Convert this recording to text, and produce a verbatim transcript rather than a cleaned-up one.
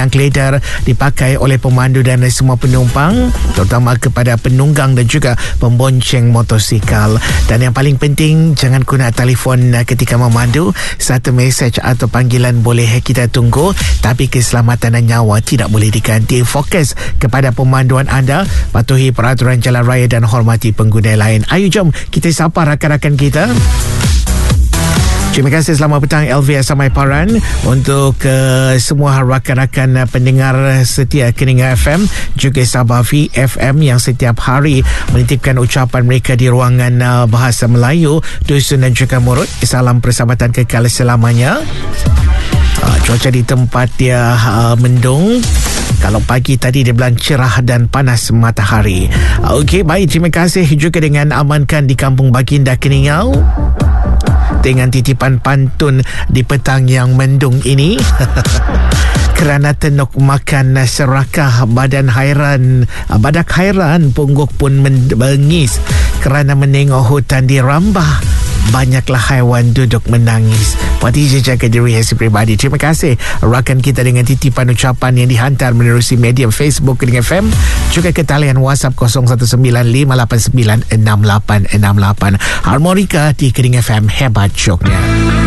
yang kledar dipakai oleh pemandu dan semua penumpang, terutama kepada penunggang dan juga pembonceng motosikal. Dan yang paling penting, jangan guna telefon ketika memandu. Satu mesej atau panggilan boleh kita tunggu, tapi keselamatan dan nyawa tidak boleh diganti. Fokus kepada pemanduan anda, patuhi peraturan jalan raya dan hormati pengguna lain. Ayo jom kita sapa rakan-rakan kita. Terima kasih, selamat petang L V S Samaiparan untuk uh, semua rakan-rakan uh, pendengar setia Keningau F M, juga Sabah V F M yang setiap hari menitipkan ucapan mereka di ruangan uh, bahasa Melayu, Dusun dan juga Murut. Salam persahabatan kekal selamanya. Uh, cuaca di tempat dia uh, mendung. Kalau pagi tadi dia bilang cerah dan panas matahari. Uh, Okey, baik, terima kasih juga dengan amankan di Kampung Baginda Keningau dengan titipan pantun di petang yang mendung ini. Kerana tenuk makan serakah, badan hairan, badak hairan, pungguk pun bengis. Kerana menengok hutan dirambah, banyaklah haiwan duduk menangis. Pati je jaga diri hasil peribadi. Terima kasih rakan kita dengan titipan ucapan yang dihantar menerusi medium Facebook Keningau F M, juga ke talian WhatsApp kosong satu sembilan lima lapan sembilan enam lapan enam lapan. Harmonika di Keningau F M, hebat joknya.